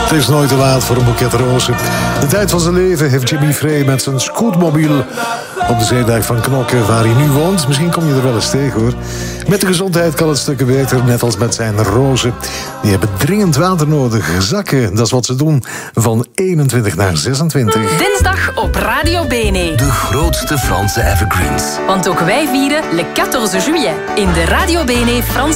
Het is nooit te laat voor een boeket rozen. De tijd van zijn leven heeft Jimmy Frey met zijn scootmobiel op de zeedijk van Knokke, waar hij nu woont. Misschien kom je er wel eens tegen, hoor. Met de gezondheid kan het stukken beter, net als met zijn rozen. Die hebben dringend water nodig. Zakken, dat is wat ze doen, van 21 naar 26. Dinsdag op Radio Bene. De grootste Franse evergreens. Want ook wij vieren Le 14 juillet in de Radio Bene Frans